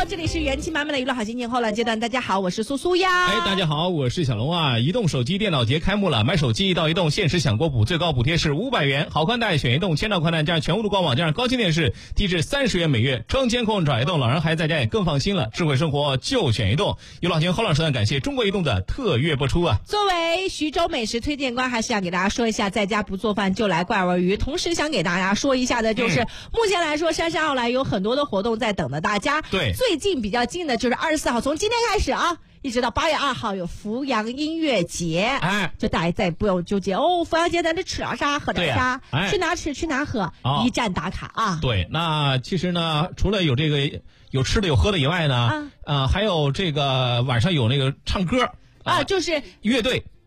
这里是元气满满的娱乐好心情后浪阶段，大家好，我是苏苏呀。 大家好，我是小龙啊。移动手机电脑节开幕了，买手机到移动限时享国补，最高补贴是500元，好宽带选移动，千兆宽带加上全屋的官网，加上高清电视，低至30元每月，装监控找移动，老人孩子在家也更放心了。智慧生活就选移动。娱乐好心后浪时段感谢中国移动的特约播出啊。 作为徐州美食推荐官，还是想给大家说一下，在家不做饭就来怪味鱼。同时想给大家说一下的就是，目前来说杉杉奥莱有很多的活动在等着大家。 对， 最近比较近的就是24号，从今天开始啊，一直到8月2号有阜阳音乐节。就大家再不用纠结哦，阜阳节咱这吃点啥喝点啥，去哪吃去哪喝，一站打卡啊。 对，那其实呢，除了有这个有吃的有喝的以外呢，还有这个晚上有那个唱歌就是乐队。